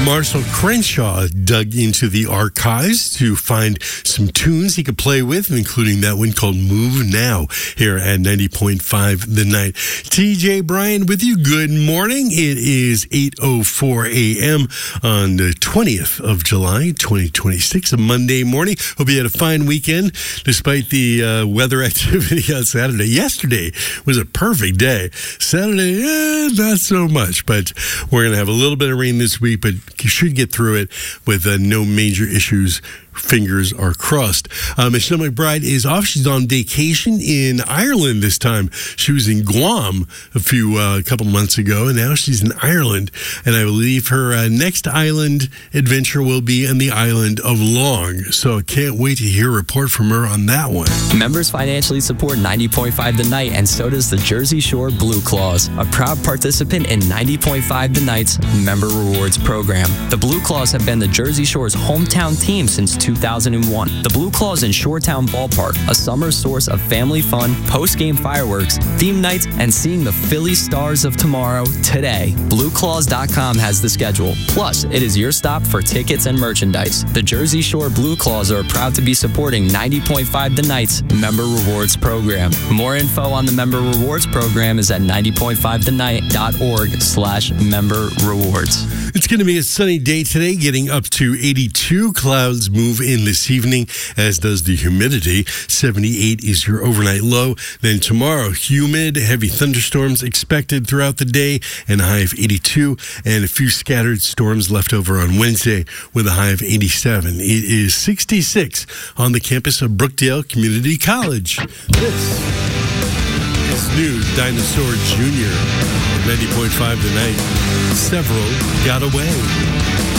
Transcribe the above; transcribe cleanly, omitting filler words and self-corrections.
Marshall Crenshaw dug into the archives to find some tunes he could play with, including that one called Move Now, here at 90.5 The Night. TJ Bryan with you. Good morning. It is 8:04 a.m. on the 20th of July, 2026, a Monday morning. Hope you had a fine weekend, despite the weather activity on Saturday. Yesterday was a perfect day. Saturday, not so much, but we're going to have a little bit of rain this week, but you should get through it with no major issues. Fingers are crossed. Michelle McBride is off. She's on vacation in Ireland this time. She was in Guam a couple months ago, and now she's in Ireland. And I believe her next island adventure will be on the island of Long. So I can't wait to hear a report from her on that one. Members financially support 90.5 The Night, and so does the Jersey Shore Blue Claws, a proud participant in 90.5 The Night's Member Rewards program. The Blue Claws have been the Jersey Shore's hometown team since 2001. The Blue Claws in Shoretown Ballpark, a summer source of family fun, post-game fireworks, theme nights, and seeing the Philly Stars of tomorrow today. BlueClaws.com has the schedule. Plus, it is your stop for tickets and merchandise. The Jersey Shore Blue Claws are proud to be supporting 90.5 The Night's Member Rewards program. More info on the Member Rewards program is at 90.5thennight.org/member rewards. It's going to be a sunny day today, getting up to 82. Clouds move in this evening, as does the humidity. 78 is your overnight low. Then tomorrow, humid, heavy thunderstorms expected throughout the day, and a high of 82, and a few scattered storms left over on Wednesday with a high of 87. It is 66 on the campus of Brookdale Community College. This is new Dinosaur Jr. at 90.5 The Night. Several got away.